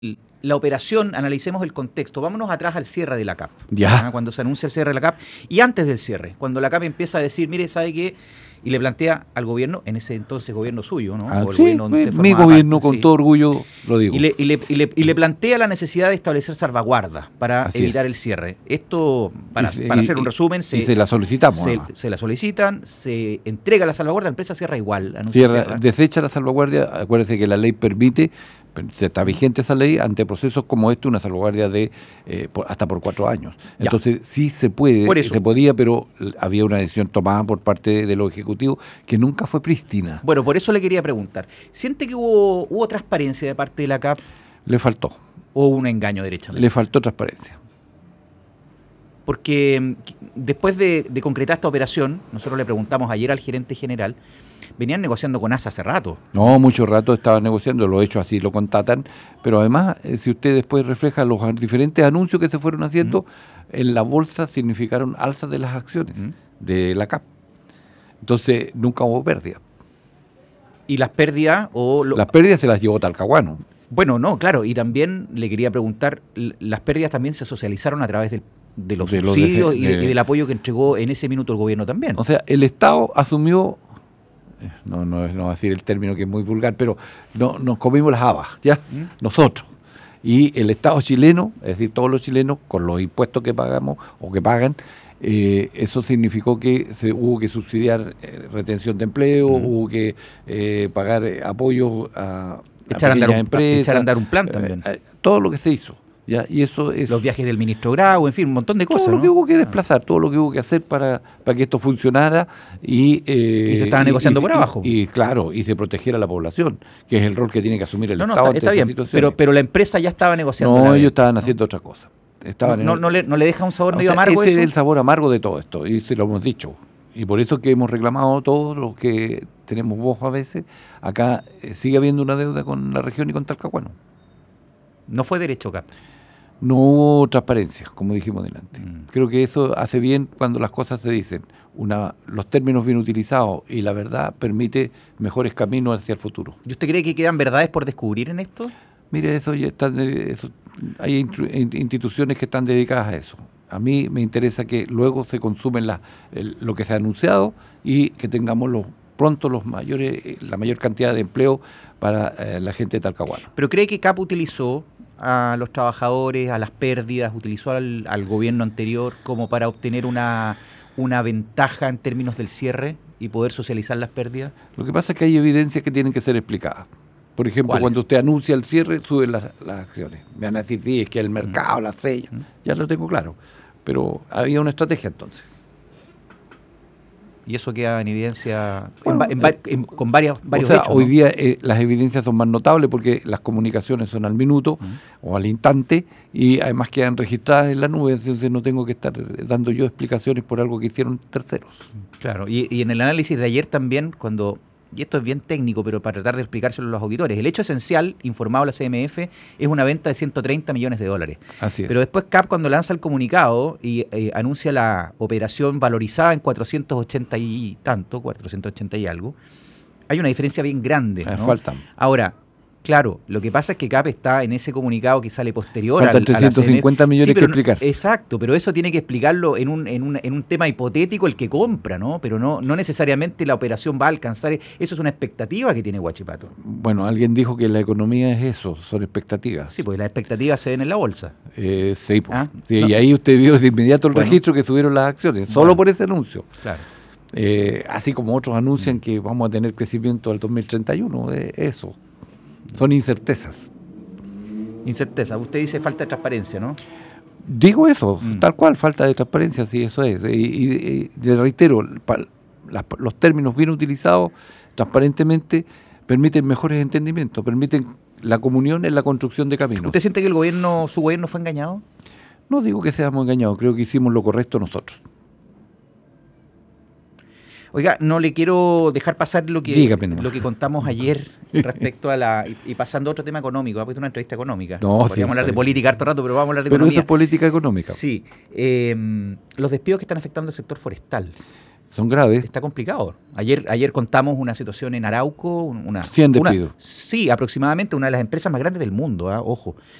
la operación, analicemos el contexto. Vámonos atrás al cierre de la CAP. Ya. Cuando se anuncia el cierre de la CAP y antes del cierre, cuando la CAP empieza a decir, mire, ¿sabe qué? Y le plantea al gobierno, en ese entonces gobierno suyo, ¿no? Ah, O el sí, gobierno donde usted mi formaba gobierno, parte, con sí. todo orgullo, lo digo. Y le plantea la necesidad de establecer salvaguardas para Así evitar es. el cierre. Esto, para Sí, hacer un resumen, se la solicitamos. se la solicitan, se entrega la salvaguardia, la empresa cierra igual. Cierra. Desecha la salvaguardia. Acuérdese que la ley permite, está vigente esa ley, ante procesos como este, una salvaguardia de hasta por 4 años. Ya. Entonces sí se puede, se podía, pero había una decisión tomada por parte de los ejecutivos que nunca fue prístina. Bueno, por eso le quería preguntar, ¿siente que hubo transparencia de parte de la CAP? Le faltó. ¿O un engaño derechamente? Le faltó transparencia. Porque después de concretar esta operación, nosotros le preguntamos ayer al gerente general, venían negociando con ASA hace rato. No, mucho rato estaban negociando, los hechos así lo contatan, pero además, si usted después refleja los diferentes anuncios que se fueron haciendo, en la bolsa significaron alzas de las acciones de la CAP. Entonces, nunca hubo pérdida. ¿Y las pérdidas? Las pérdidas se las llevó Talcahuano. Bueno, no, claro, y también le quería preguntar, las pérdidas también se socializaron a través de los subsidios y del apoyo que entregó en ese minuto el gobierno también. O sea, el Estado asumió, no es decir el término que es muy vulgar, pero nos comimos las habas, ¿ya? Nosotros. Y el Estado chileno, es decir, todos los chilenos, con los impuestos que pagamos o que pagan, eso significó que hubo que subsidiar retención de empleo, hubo que pagar apoyo a echar a andar un plan también. Todo lo que se hizo. ¿Ya? Y eso es los viajes del ministro Grau, en fin, un montón de cosas. Todo lo que hubo que desplazar, todo lo que hubo que hacer para que esto funcionara y se estaba negociando por abajo. Y claro, y se protegiera a la población, que es el rol que tiene que asumir el Estado. Está bien, pero la empresa ya estaba negociando. No, ellos estaban haciendo otra cosa. No le deja un sabor medio amargo ese eso. Es el sabor amargo de todo esto, y se lo hemos dicho. Y por eso que hemos reclamado todos los que tenemos voz a veces, acá sigue habiendo una deuda con la región y con Talcahuano. No fue derecho, Cap. No hubo transparencia, como dijimos delante. Creo que eso hace bien cuando las cosas se dicen. Los términos bien utilizados y la verdad permite mejores caminos hacia el futuro. ¿Y usted cree que quedan verdades por descubrir en esto? Mire, hay instituciones que están dedicadas a eso. A mí me interesa que luego se consumen lo que se ha anunciado y que tengamos pronto la mayor cantidad de empleo para la gente de Talcahuano. ¿Pero cree que CAP utilizó a los trabajadores, a las pérdidas, utilizó al gobierno anterior como para obtener una ventaja en términos del cierre y poder socializar las pérdidas? Lo que pasa es que hay evidencias que tienen que ser explicadas. Por ejemplo, cuando usted anuncia el cierre, suben las acciones. Me van a decir, sí, es que el mercado las sella. Ya lo tengo claro. Pero había una estrategia entonces. Y eso queda en evidencia con varios hechos. Hoy día las evidencias son más notables porque las comunicaciones son al minuto o al instante y además quedan registradas en la nube, entonces no tengo que estar dando yo explicaciones por algo que hicieron terceros. Claro, y en el análisis de ayer también, y esto es bien técnico, pero para tratar de explicárselo a los auditores, el hecho esencial, informado a la CMF, es una venta de 130 millones de dólares. Así es. Pero después CAP, cuando lanza el comunicado y anuncia la operación valorizada en 480 y algo, hay una diferencia bien grande, ¿no? Faltan. Ahora, claro, lo que pasa es que CAP está en ese comunicado que sale posterior Faltan 350 millones que explicar. Exacto, pero eso tiene que explicarlo en un tema hipotético el que compra, ¿no? Pero no necesariamente la operación va a alcanzar. Eso es una expectativa que tiene Huachipato. Bueno, alguien dijo que la economía es eso, son expectativas. Sí, porque las expectativas se ven en la bolsa. Sí, sí, y ahí usted vio de inmediato el registro que subieron las acciones, solo por ese anuncio. Claro. Así como otros anuncian que vamos a tener crecimiento al 2031, eso. Son incertezas. Incerteza. Usted dice falta de transparencia, ¿no? Digo eso, tal cual, falta de transparencia, sí, eso es. Y le reitero, los términos bien utilizados, transparentemente, permiten mejores entendimientos, permiten la comunión en la construcción de caminos. ¿Usted siente que su gobierno fue engañado? No digo que seamos engañados, creo que hicimos lo correcto nosotros. Oiga, no le quiero dejar pasar lo que contamos ayer respecto a y pasando a otro tema económico. Ha puesto una entrevista económica. Podríamos hablar de política harto rato, pero vamos a hablar de economía. Pero eso es política económica. Sí. Los despidos que están afectando al sector forestal. Son graves. Está complicado. Ayer contamos una situación en Arauco. 100 despidos. Sí, aproximadamente una de las empresas más grandes del mundo, ojo.